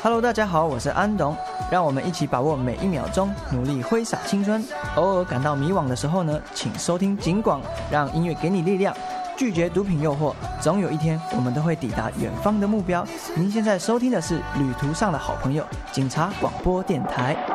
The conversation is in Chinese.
Hello， 大家好，我是安董，让我们一起把握每一秒钟，努力挥洒青春。偶尔感到迷惘的时候呢，请收听警广，让音乐给你力量，拒绝毒品诱惑，总有一天我们都会抵达远方的目标。您现在收听的是旅途上的好朋友，警察广播电台。